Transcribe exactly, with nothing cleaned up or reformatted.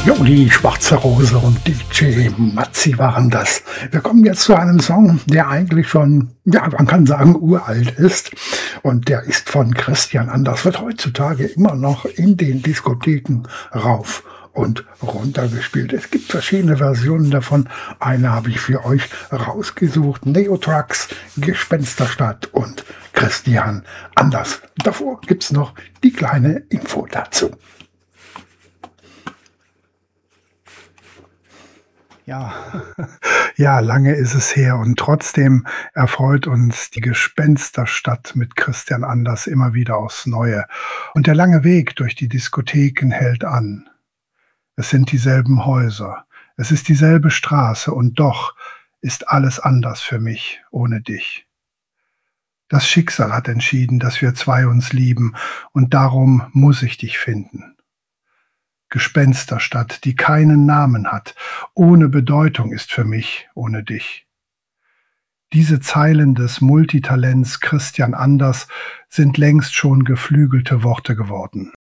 Jo, die Schwarze Rose und D J Matzi waren das. Wir kommen jetzt zu einem Song, der eigentlich schon, ja, man kann sagen, uralt ist. Und der ist von Christian Anders, wird heutzutage immer noch in den Diskotheken rauf und runter gespielt. Es gibt verschiedene Versionen davon. Eine habe ich für euch rausgesucht. Neotrucks, Gespensterstadt und Christian Anders. Davor gibt's noch die kleine Info dazu. Ja, ja, lange ist es her und trotzdem erfreut uns die Gespensterstadt mit Christian Anders immer wieder aufs Neue. Und der lange Weg durch die Diskotheken hält an. Es sind dieselben Häuser, es ist dieselbe Straße und doch ist alles anders für mich ohne dich. Das Schicksal hat entschieden, dass wir zwei uns lieben und darum muss ich dich finden. Gespensterstadt, die keinen Namen hat, ohne Bedeutung ist für mich ohne dich. Diese Zeilen des Multitalents Christian Anders sind längst schon geflügelte Worte geworden.